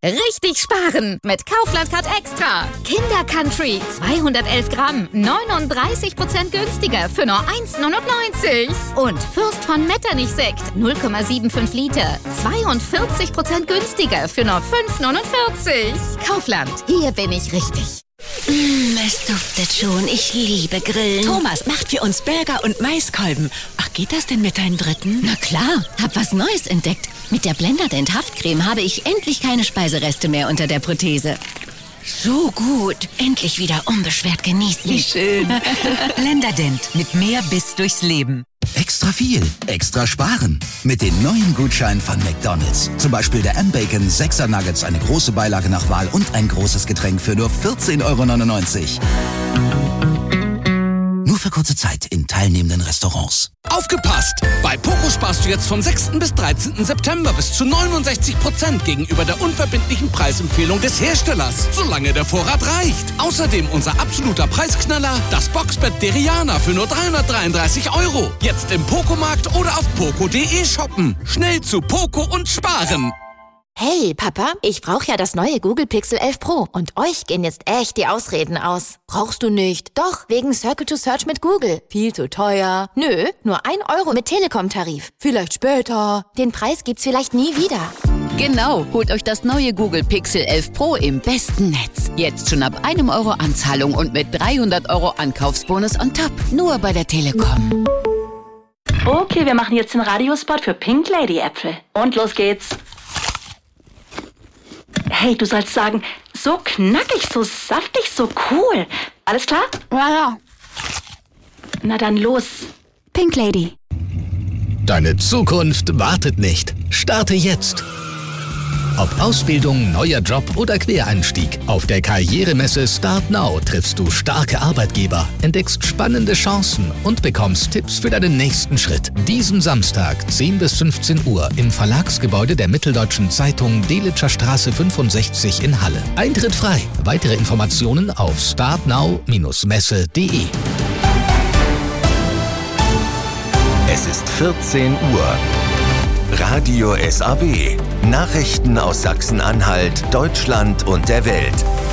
Richtig sparen mit Kaufland Card Extra. Kinder Country 211 Gramm, 39% günstiger für nur 1,99. Und Fürst von Metternich Sekt 0,75 Liter, 42% günstiger für nur 5,49. Kaufland, hier bin ich richtig. Es duftet schon. Ich liebe Grillen. Thomas macht für uns Burger und Maiskolben. Ach, geht das denn mit deinem dritten? Na klar, hab was Neues entdeckt. Mit der Blenderdent Haftcreme habe ich endlich keine Speisereste mehr unter der Prothese. So gut. Endlich wieder unbeschwert genießen. Wie schön. Blenderdent mit mehr Biss durchs Leben. Extra viel, extra sparen. Mit den neuen Gutscheinen von McDonald's. Zum Beispiel der M-Bacon 6er Nuggets, eine große Beilage nach Wahl und ein großes Getränk für nur 14,99 €. Nur für kurze Zeit in teilnehmenden Restaurants. Aufgepasst! Bei Poco sparst du jetzt vom 6. bis 13. September bis zu 69% gegenüber der unverbindlichen Preisempfehlung des Herstellers, solange der Vorrat reicht. Außerdem unser absoluter Preisknaller, das Boxbett Deriana für nur 333 €. Jetzt im Poco-Markt oder auf poco.de shoppen. Schnell zu Poco und sparen. Hey, Papa, ich brauche ja das neue Google Pixel 11 Pro. Und euch gehen jetzt echt die Ausreden aus. Brauchst du nicht? Doch, wegen Circle to Search mit Google. Viel zu teuer. Nö, nur 1 € mit Telekom-Tarif. Vielleicht später. Den Preis gibt's vielleicht nie wieder. Genau, holt euch das neue Google Pixel 11 Pro im besten Netz. Jetzt schon ab 1 € Anzahlung und mit 300 € Ankaufsbonus on top. Nur bei der Telekom. Okay, wir machen jetzt den Radiospot für Pink Lady Äpfel. Und los geht's. Hey, du sollst sagen, so knackig, so saftig, so cool. Alles klar? Ja. Na dann los. Pink Lady. Deine Zukunft wartet nicht. Starte jetzt. Ob Ausbildung, neuer Job oder Quereinstieg, auf der Karrieremesse Start Now triffst du starke Arbeitgeber, entdeckst spannende Chancen und bekommst Tipps für deinen nächsten Schritt. Diesen Samstag, 10 bis 15 Uhr, im Verlagsgebäude der Mitteldeutschen Zeitung Delitzscher Straße 65 in Halle. Eintritt frei. Weitere Informationen auf startnow-messe.de. Es ist 14 Uhr. Radio SAW. Nachrichten aus Sachsen-Anhalt, Deutschland und der Welt.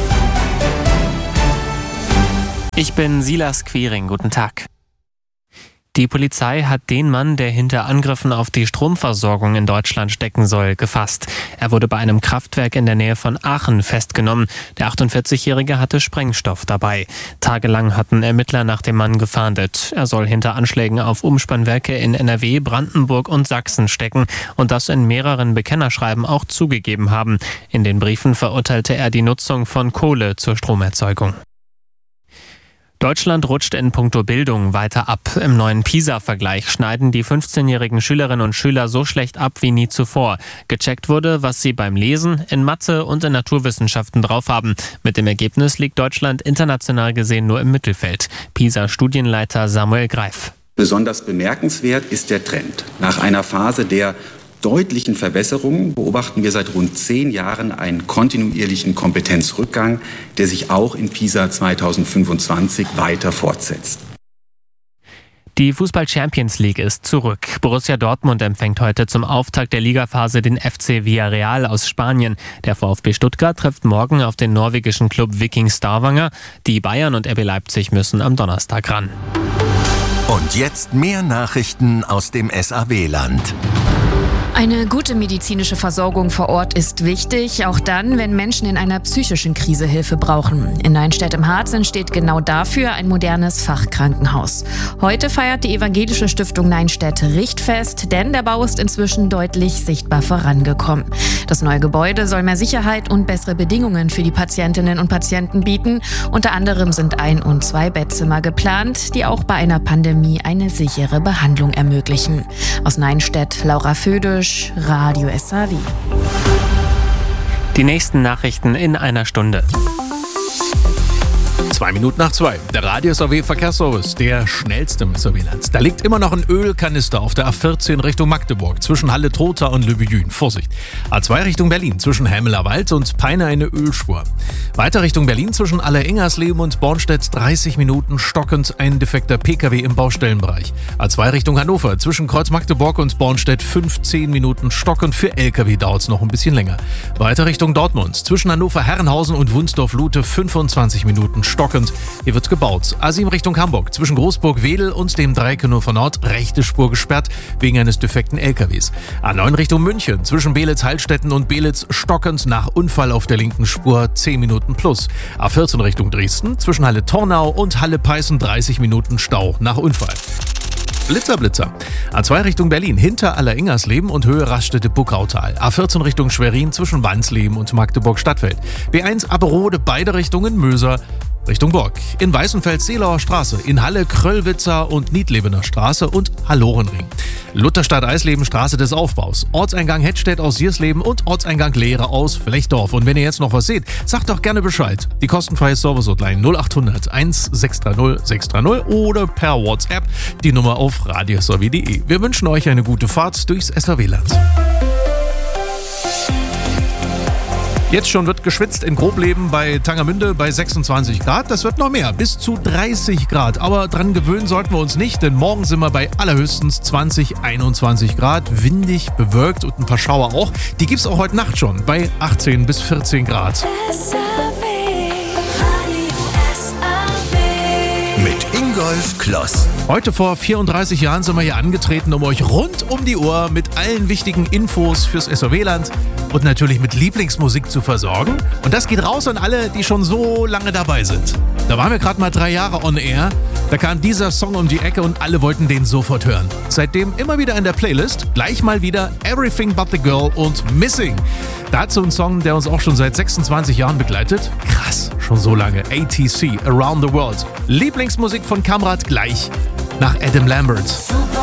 Ich bin Silas Quiring. Guten Tag. Die Polizei hat den Mann, der hinter Angriffen auf die Stromversorgung in Deutschland stecken soll, gefasst. Er wurde bei einem Kraftwerk in der Nähe von Aachen festgenommen. Der 48-Jährige hatte Sprengstoff dabei. Tagelang hatten Ermittler nach dem Mann gefahndet. Er soll hinter Anschlägen auf Umspannwerke in NRW, Brandenburg und Sachsen stecken und das in mehreren Bekennerschreiben auch zugegeben haben. In den Briefen verurteilte er die Nutzung von Kohle zur Stromerzeugung. Deutschland rutscht in puncto Bildung weiter ab. Im neuen PISA-Vergleich schneiden die 15-jährigen Schülerinnen und Schüler so schlecht ab wie nie zuvor. Gecheckt wurde, was sie beim Lesen, in Mathe und in Naturwissenschaften drauf haben. Mit dem Ergebnis liegt Deutschland international gesehen nur im Mittelfeld. PISA-Studienleiter Samuel Greif. Besonders bemerkenswert ist der Trend. Nach einer Phase der deutlichen Verbesserungen beobachten wir seit rund 10 Jahren einen kontinuierlichen Kompetenzrückgang, der sich auch in PISA 2025 weiter fortsetzt. Die Fußball-Champions League ist zurück. Borussia Dortmund empfängt heute zum Auftakt der Ligaphase den FC Villarreal aus Spanien. Der VfB Stuttgart trifft morgen auf den norwegischen Club Viking Stavanger. Die Bayern und RB Leipzig müssen am Donnerstag ran. Und jetzt mehr Nachrichten aus dem SAW-Land. Eine gute medizinische Versorgung vor Ort ist wichtig, auch dann, wenn Menschen in einer psychischen Krise Hilfe brauchen. In Neinstedt im Harz entsteht genau dafür ein modernes Fachkrankenhaus. Heute feiert die evangelische Stiftung Neinstedt Richtfest, denn der Bau ist inzwischen deutlich sichtbar vorangekommen. Das neue Gebäude soll mehr Sicherheit und bessere Bedingungen für die Patientinnen und Patienten bieten. Unter anderem sind 1- und 2 Bettzimmer geplant, die auch bei einer Pandemie eine sichere Behandlung ermöglichen. Aus Neinstedt, Laura Födisch, Radio SAW. Die nächsten Nachrichten in einer Stunde. 2:02. Der Radio-SAW-Verkehrsservice, der schnellste im SAW-Land. Da liegt immer noch ein Ölkanister auf der A14 Richtung Magdeburg, zwischen Halle-Trotha und Löbejün. Vorsicht. A2 Richtung Berlin, zwischen Hemmelerwald und Peine eine Ölspur. Weiter Richtung Berlin, zwischen Aller-Ingersleben und Bornstedt 30 Minuten stockend ein defekter PKW im Baustellenbereich. A2 Richtung Hannover, zwischen Kreuz Magdeburg und Bornstedt 15 Minuten stockend. Für LKW dauert es noch ein bisschen länger. Weiter Richtung Dortmund, zwischen Hannover-Herrenhausen und Wunsdorf-Lute 25 Minuten stockend. Hier wird gebaut. A7 Richtung Hamburg, zwischen Großburg-Wedel und dem Dreikänower Nord, rechte Spur gesperrt wegen eines defekten LKWs. A9 Richtung München, zwischen Belitz-Heilstätten und Belitz stockend nach Unfall auf der linken Spur 10 Minuten plus. A14 Richtung Dresden, zwischen Halle-Tornau und Halle-Peißen 30 Minuten Stau nach Unfall. Blitzer. A2 Richtung Berlin, hinter Aller-Ingersleben und Höhe Raststätte-Buckautal. A14 Richtung Schwerin, zwischen Wansleben und Magdeburg-Stadtfeld. B1 Aberode, beide Richtungen Möser Richtung Burg. In Weißenfels-Seelauer Straße, in Halle Kröllwitzer und Niedlebener Straße und Hallorenring. Lutherstadt-Eisleben, Straße des Aufbaus. Ortseingang Hettstedt aus Siersleben und Ortseingang Lehre aus Flechdorf. Und wenn ihr jetzt noch was seht, sagt doch gerne Bescheid. Die kostenfreie Service-Hotline 0800 1630 630 oder per WhatsApp die Nummer auf radiosaw.de. Wir wünschen euch eine gute Fahrt durchs SAW-Land. Jetzt schon wird geschwitzt in Grobleben bei Tangermünde bei 26 Grad. Das wird noch mehr, bis zu 30 Grad. Aber dran gewöhnen sollten wir uns nicht, denn morgen sind wir bei allerhöchstens 20, 21 Grad. Windig, bewölkt und ein paar Schauer auch. Die gibt's auch heute Nacht schon bei 18 bis 14 Grad. Mit Ingolf Kloss. Heute vor 34 Jahren sind wir hier angetreten, um euch rund um die Uhr mit allen wichtigen Infos fürs SAW-Land und natürlich mit Lieblingsmusik zu versorgen. Und das geht raus an alle, die schon so lange dabei sind. Da waren wir gerade mal 3 Jahre on air. Da kam dieser Song um die Ecke und alle wollten den sofort hören. Seitdem immer wieder in der Playlist, gleich mal wieder Everything But The Girl und Missing. Dazu ein Song, der uns auch schon seit 26 Jahren begleitet. Krass, schon so lange. ATC, Around the World. Lieblingsmusik von Kamrat gleich nach Adam Lambert.